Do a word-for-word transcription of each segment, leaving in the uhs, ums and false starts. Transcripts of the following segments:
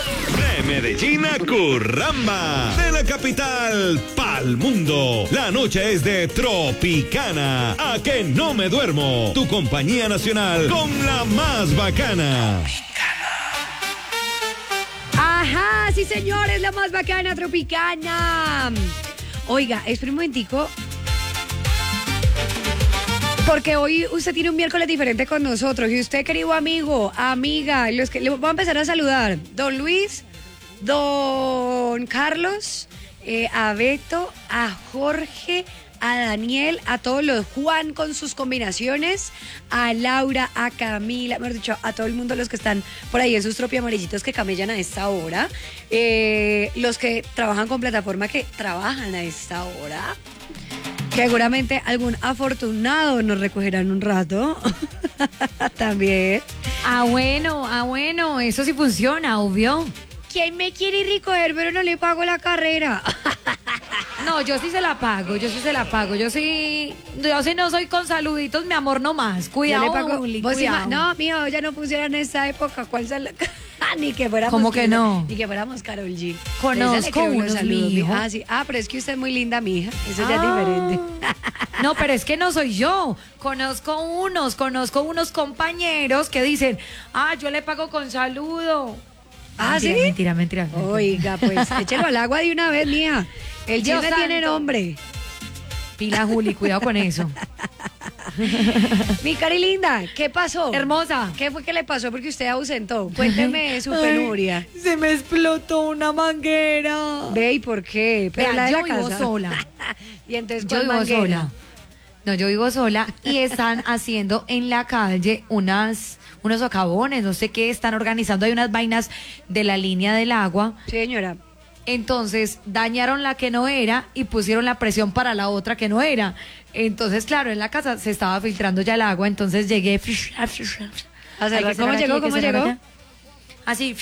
De Medellín a Curramba, de la capital pa'l mundo. La noche es de Tropicana. A que no me duermo. Tu compañía nacional con la más bacana. Ajá, sí señores, la más bacana, Tropicana. Oiga, espera un momentico, porque hoy usted tiene un miércoles diferente con nosotros. Y usted, querido amigo, amiga, los que le voy a empezar a saludar. Don Luis, don Carlos, eh, a Beto, a Jorge, a Daniel, a todos los Juan con sus combinaciones, a Laura, a Camila, mejor dicho, a todo el mundo, los que están por ahí en sus tropi amarillitos que camellan a esta hora, eh, los que trabajan con plataforma que trabajan a esta hora. Seguramente algún afortunado nos recogerán un rato. También. Ah, bueno, ah, bueno, eso sí funciona, obvio. ¿Quién me quiere recoger pero no le pago la carrera? No, yo sí se la pago, yo sí se la pago. Yo sí, yo sí no soy con saluditos, mi amor, no más. Cuidado, Yo le pago, Juli, vos cuidado. ima- no, mijo, ya no funciona en esa época. ¿Cuál sal- Ni que fuéramos. ¿Cómo que no? Ni que fuéramos Karol G. Conozco Esa le creo los unos, saludos, mijo. mija. Ah, sí. Ah, pero es que usted es muy linda, mija. Eso ya Ah. es diferente. No, pero es que no soy yo. Conozco unos, conozco unos compañeros que dicen, ah, yo le pago con saludo. Ah, mentira, ¿sí? Mentira, mentira, mentira. Oiga, pues échelo al agua de una vez, mija. El Dios chisme tiene santo. nombre. Pila, Juli, cuidado con eso. Mi cari linda, ¿qué pasó? Hermosa. ¿Qué fue que le pasó? Porque usted ausentó. Cuénteme su penuria. Ay, se me explotó una manguera. Ve, ¿y por qué? Pero Vea, la de yo la vivo casa. sola. Y entonces, Yo ¿cuál vivo manguera? sola. No, yo vivo sola y están haciendo en la calle unas, unos socavones, no sé qué, están organizando, hay unas vainas de la línea del agua. Sí, señora. Entonces dañaron la que no era y pusieron la presión para la otra que no era. Entonces, claro, en la casa se estaba filtrando ya el agua, entonces llegué. A Hay cerrar. que ¿Cómo cerrar llegó? aquí, hay que ¿Cómo cerrar llegó? allá. Así.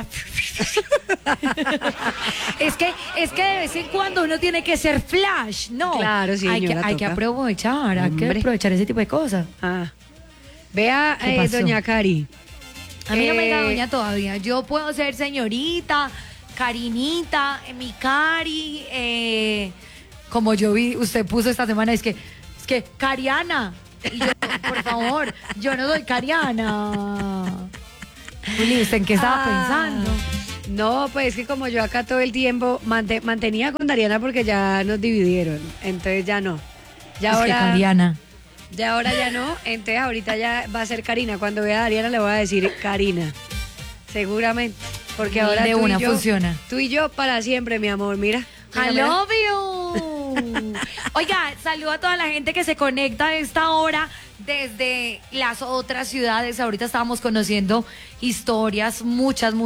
es que es que de vez en cuando uno tiene que ser flash, ¿no? Claro, sí, hay que, señora, hay que toca. aprovechar, hay que Hombre. aprovechar ese tipo de cosas. Ah. Vea, ¿Qué eh, pasó? doña Cari. A mí no me da Eh, doña todavía. Yo puedo ser señorita, Karinita, eh, mi Cari, eh, como yo vi, usted puso esta semana, es que, es que, Cariana. Y yo, por favor, yo no soy Cariana. Juli, ¿usted en qué estaba Ah. pensando? No, pues es que como yo acá todo el tiempo mante- mantenía con Dariana porque ya nos dividieron. Entonces ya no. Ya Es que ahora. Cariana. Ya ahora ya no, entonces ahorita ya va a ser Karina. Cuando vea a Dariana le voy a decir Karina. Seguramente. Porque ahora De tú una y yo, funciona. tú y yo para siempre, mi amor. Mira. Mira, I mira. love you. Oiga, saludo a toda la gente que se conecta a esta hora desde las otras ciudades. Ahorita estábamos conociendo historias, muchas, muchas.